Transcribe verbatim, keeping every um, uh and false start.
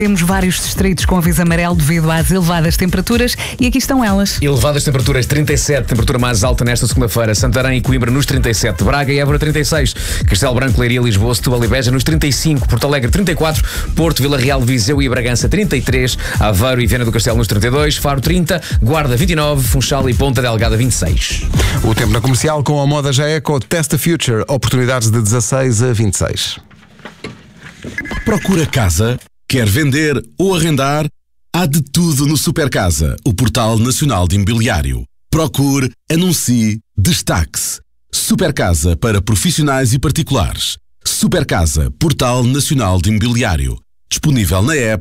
Temos vários distritos com aviso amarelo devido às elevadas temperaturas e aqui estão elas. Elevadas temperaturas, trinta e sete, temperatura mais alta nesta segunda-feira. Santarém e Coimbra nos trinta e sete, Braga e Évora trinta e seis, Castelo Branco, Leiria, Lisboa, Setúbal e Beja nos trinta e cinco, Porto Alegre trinta e quatro, Porto, Vila Real, Viseu e Bragança trinta e três, Aveiro e Viana do Castelo nos trinta e dois, Faro trinta, Guarda vinte e nove, Funchal e Ponta Delgada vinte e seis. O tempo na Comercial com a Moda já é com o Test the Future, oportunidades de dezasseis a vinte e seis. Procura casa? Quer vender ou arrendar? Há de tudo no Supercasa, o portal nacional de imobiliário. Procure, anuncie, destaque-se. Supercasa para profissionais e particulares. Supercasa, portal nacional de imobiliário. Disponível na app